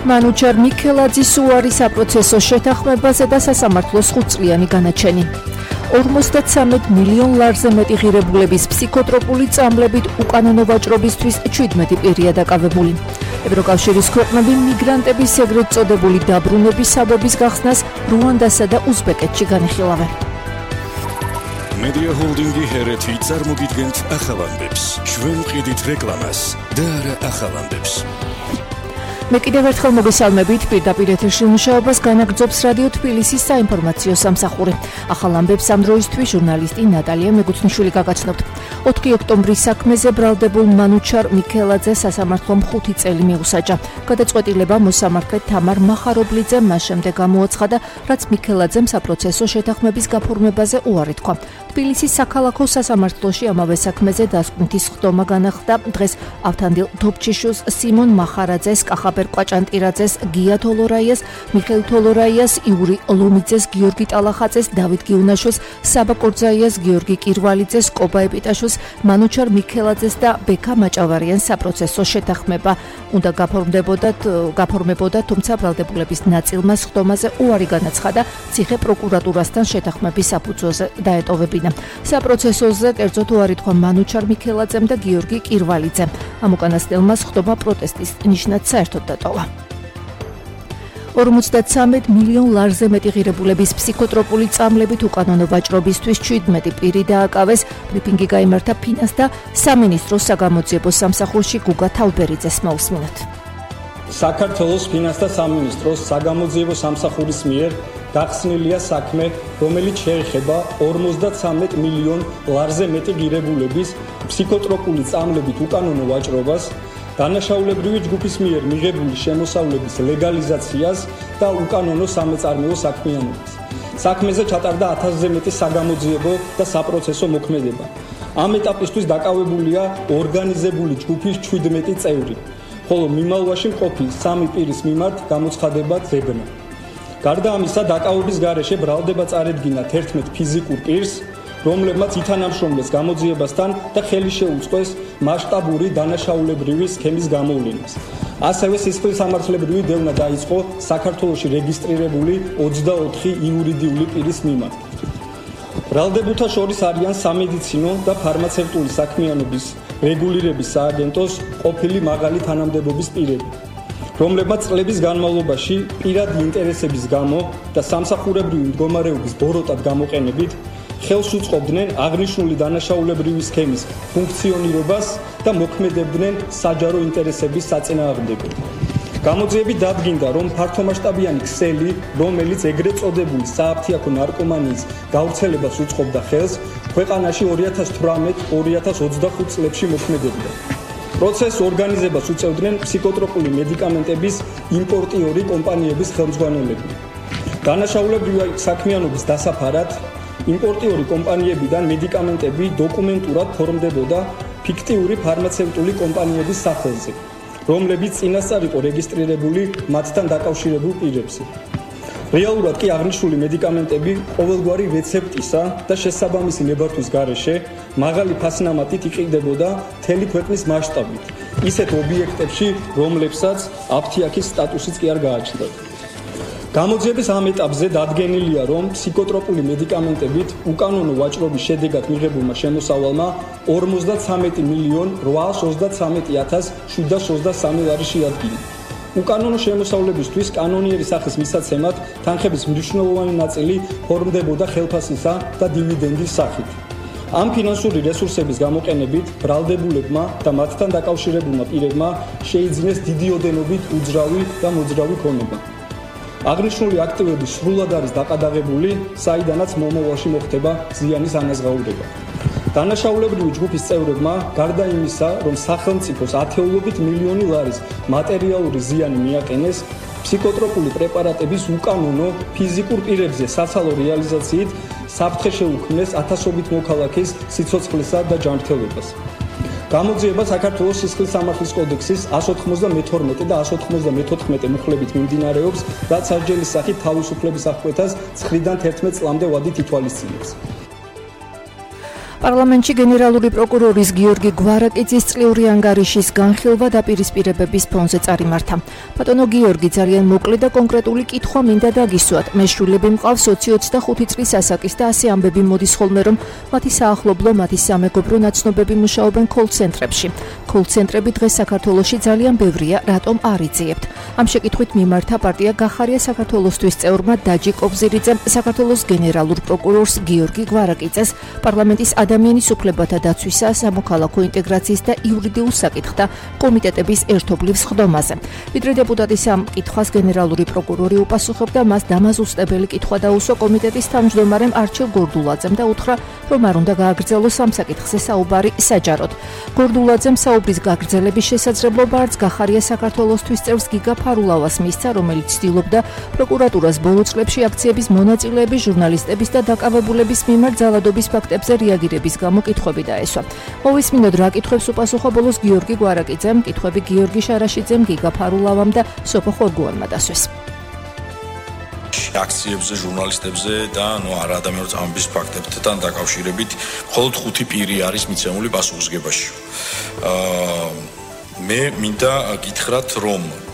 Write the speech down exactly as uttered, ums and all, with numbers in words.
მანუჩარ მიქელაძის უარი საპროცესო შეთანხმებაზე და სასამართლოს ხუთწლიანი განაჩენი. ორმოცდათსამეტ მილიონ ლარზე მეტი ღირებულების ფსიქოტროპული წამლებით უკანონო ვაჭრობისთვის ჩვიდმეტი პირია დაკავებული. ევროკავშირის ქვეყნები მიგრანტების ეგრეთ წოდებული დაბრუნების საბაბის გახსნას რუანდასა და უზბეკეთში განიხილავენ. Media Holdingi ჰერეთი წარმოგიდგენთ ახალ ამბებს. ჩვენ ვყიდით რეკლამას და არა ახალ ამბებს. მე კიდევ ერთხელ მოგესალმებით, პირდაპირ ეთერში მუშაობას განაგრძობს რადიო თბილისის საინფორმაციო სამსახური. ახალ ამბებს ამ დროისთვის ჟურნალისტი ნატალია მეგუცნიშვილი გაგაცნობთ. ოთხი ოქტომბრის საქმეზე ბრალდებულ მანუჩარ მიქელაძეს სასამართლომ ხუთი წელი მიუსაჯა. გადაწყვეტილება მოსამართლე თამარ მახარობლიძემ მას შემდეგ გამოაცხადა, რაც მიქელაძემ საპროცესო შეთანხმების გაფორმებაზე უარი თქვა. თბილისის საქალაქო სასამართლოში ამავე საქმეზე დასკვნითი სხდომა განახლდა. დღეს ავთანდილ თოფჩიშვილს, სიმონ მახარაძეს, კახაბერ კვაჭანტირაძეს, გია თოლორაიას, მიხეილ თოლორაიას, იური ლომიძეს, გიორგი ტალახაძეს, დავით გიუნაშვილს, საბა კორძაიას, გიორგი კირვალიძეს, კობა ეპიტაშვილს, მანუჩარ მიქელაძეს და ბექა მაჭავარიანს საპროცესო შეთანხმება უნდა გაფორმდებოდათ, გაფორმებოდა, თუმცა ბრალდებულების ნაწილმა სხდომაზე უარი განაცხადა, ციხე პროკურატურასთან შეთანხმების საფუძველზე დაეტოვებინა. საპროცესოზე კერძოდ უარი თქვა მანუჩარ მიქელაძემ და გიორგი კირვალიძემ. ამ უკანასკნელმა სხდომა პროტესტის ნიშნად საერთოდ დატოვა. ორმოცდათსამეტ მილიონ ლარზე მეტი ღირებულების ფსიქოტროპული წამლებით უკანონო ვაჭრობისთვის ჩვიდმეტი პირი დააკავეს. ბრიფინგი გაიმართა ფინანს და სამინისტროს საგამოძიებო სამსახურში. გუგა თალბერიძეს მოусმინოთ. საქართველოს ფინანს და სამინისტროს საგამოძიებო სამსახურის მიერ გახსნილია საქმე, რომელიც შეეხება ორმოცდათსამეტ მილიონ ლარზე მეტი ღირებულების ფსიქოტროპული წამლებით უკანონო ვაჭრობას, დანაშაულებრივი ჯგუფის მიერ მიღებული შემოსავლების ლეგალიზაციას და უკანონო სამეწარმეო საქმიანობას. საქმეზე ჩატარდა ათასზე მეტი საგამოძიებო და საპროცესო მოქმედება. ამ ეტაპისთვის დაკავებულია ორგანიზებული ჯგუფის ჩვიდმეტი წევრი, ხოლო მიმალვაში მყოფი სამი პირის მიმართ გამოცხადება ძებნა. გარდა ამისა, დაკავების გარეშე ბრალდება წარედგინა თერთმეტ ფიზიკურ პირს, რომლებმაც ითანამშრომლეს გამოძიებასთან და ხელი შეუწყეს მასშტაბური დანაშაულებრივი სქემის გამოვლენას. ასევე სისხლისამართლებრივი დევნა დაიწყო საქართველოში რეგისტრირებული ოცდაოთხი იურიდიული პირის მიმართ. ბრალდებულთა შორის არიან სამედიცინო და ფარმაცევტული საქმიანობის რეგულირების სააგენტოს ყოფილი მაღალი თანამდებობის პირები, რომლებმაც წლების განმავლობაში პირადი ინტერესების გამო და სამსახურებრივი მდგომარეობის ბოროტად გამოყენებით ხელს უწყობდნენ აღნიშნული დანაშაულებრივი სქემის ფუნქციონირებას და მოქმედებდნენ საჯარო ინტერესების საწინააღმდეგოდ. გამოძიებით დადგინდა, რომ ფართომასშტაბიანი ქსელი, რომელიც ეგრეთ წოდებული სააფთიაქო ნარკომანიის გავრცელებას უწყობდა ხელს, ქვეყანაში ორი ათას თვრამეტ ორი ათას ოცდახუთ წლებში მოქმედებდა. პროცესს ორგანიზებას უწევდნენ ფსიქოტროპული მედიკამენტების იმპორტიორი კომპანიების ხელმძღვანელები. დანაშაულებრივი საქმიანობის დასაფარად იმპორტიორი კომპანიებიდან მედიკამენტები დოკუმენტურად ფორმდებოდა ფიქტიური ფარმაცევტული კომპანიების სახელზე, რომლებიც წინასწარ იყო რეგისტრირებული მათთან დაკავშირებულ პირებზე. რეალურად კი აღნიშნული მედიკამენტები ყოველგვარი რეცეპტისა და შესაბამისი ნებართვის გარეშე მაღალი ფასნამატით იყიდებოდა მთელი ქვეყნის მასშტაბით, ისეთ ობიექტებში, რომლებსაც აფთიაქის სტატუსიც კი არ გააჩნდათ. გამოძიების ამ ეტაპზე დადგენილია, რომ ფსიქოტროპული მედიკამენტებით უკანონო ვაჭრობის შედეგად მიღებულმა შემოსავალმა ორმოცდათსამეტ მილიონ რვაას ოცდათსამეტ ათას შვიდას ოცდასამი ლარი შეადგინა. უკანონო შემოსავლებისთვის კანონიერი სახის მისაცემად თანხების მნიშვნელოვანი ნაწილი ფორმდებოდა ხელფასისა და დივიდენდის სახით. ამ ფინანსური რესურსების გამოყენებით ბრალდებულებმა და მათთან დაკავშირებულმა პირებმა შეიძინეს დიდი ოდენობით უძრავი და მოძრავი ქონება. აღნიშნული აქტივები სრულად არის დაყადაღებული, საიდანაც მომავალში მოხდება ზიანის ანაზღაურება. დანაშაულებრივი ჯგუფის წევრებმა, გარდა იმისა, რომ სახელმწიფოს ათეულობით მილიონი ლარის მატერიალური ზიანი მიაყენეს, ფსიქოტროპული პრეპარატების უკანონო ფიზიკურ პირებზე საცალო რეალიზაციით საფრთხე შეუქმნეს ათასობით მოქალაქის სიცოცხლესა და ჯანმრთელობას. გამოძიება საქართველოს სისხლისამართლის კოდექსის εκατს ოთხმოცდამეთორმეტე და εκατს ოთხმოცდამეთოთხმეტე მუხლებით მიმდინარეობს, რაც სასჯელის სახით თავისუფლების აღკვეთას ცხრიდან თერთმეტ წლამდე ვადით ითვალისწინებს. პარლამენტში გენერალური პროკურორის გიორგი გვარაკიძის წლიური ანგარიშის განხილვა დაპირისპირებების ფონზე წარიმართა. ბატონო გიორგი, ძალიან მოკლე და კონკრეტული კითხვა მინდა დაგისვათ. მე შვილები მყავს ოცი ოცდახუთი წლის ასაკის და ასე ამბები მოდის ხოლმე, რომ მათი საახლობლო, მათი სამეგობრო ნაცნობები მუშაობენ კოლ-ცენტრებში. კოლ-ცენტრები დღეს საქართველოში ძალიან ბევრია, რატომ არ იძიებთ? ამ შეკითხვით მიმართა პარტია გახარია საქართველოსთვის წევრმა დაჯი კობზირიძემ საქართველოს გენერალურ პროკურორს გიორგი გვარაკიძეს პარლამენტის ადამიანის უფლებათა დაცვისა, სამოქალაქო ინტეგრაციის და იურიდიულ საკითხთა კომიტეტების ერთობლივ სხდომაზე. ვიდრე დეპუტატის ამ კითხვას გენერალური პროკურორი უპასუხებდა, მას დამაზუსტებელი კითხვა დაუსვა კომიტეტის თავმჯდომარემ არჩილ გორდულაძემ და უთხრა, რომ არ უნდა გააგრძელოს ამ საკითხზე საუბარი საჯაროდ. გორდულაძემ საუბრის გაგრძელების შესაძლებლობა არც გახარია საქართველოსთვის წევრს გიგა ფარულავას მისცა, რომელიც ცდილობდა პროკურატურას ბოლო წლებში აქციების მონაწილეების, ჟურნალისტების და დაკავებულების მიმართ ძალადობის ფაქტებზე რეაგირების გამო კითხვები დაესვა. მოვისმინოთ, რა კითხვებს უპასუხა ბოლოს გიორგი გვარაკიძემ, კითხვები გიორგი შარაშიძემ, გიგა ფარულავამ და სოფო ხორგუანმა დასვეს. აქციებზე, ჟურნალისტებზე და ნუ არა ადამიანის ამბის ფაქტებთან დაკავშირებით მხოლოდ ხუთი პირი არის მიცემული პასუხისგებაში. აა მე მინდა გითხრათ, რომ